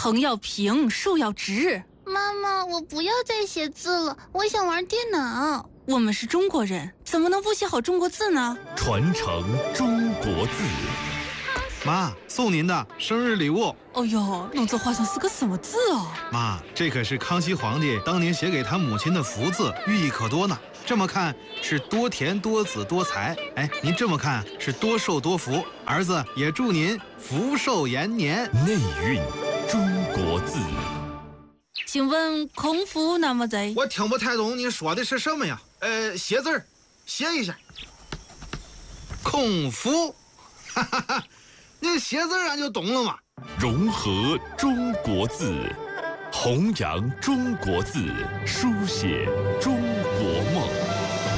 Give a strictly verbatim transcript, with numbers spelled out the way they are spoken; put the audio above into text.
横要平，竖要直。 妈妈，我不要再写字了，我想玩电脑。 我们是中国人，怎么能不写好中国字呢？ 传承中国字。 妈，送您的生日礼物。 哦呦，弄这画上是个什么字哦？ 妈，这可是康熙皇帝当年写给他母亲的福字，寓意可多呢。这么看是多田多子多财，哎，您这么看是多寿多福。儿子也祝您福寿延年。 内蕴中国字。 请问空腹那么在？ 我听不太懂你说的是什么呀？呃，写字儿，写一下。空腹，哈哈哈，你写字俺就懂了嘛。 融合中国字，弘扬中国字，书写中国梦。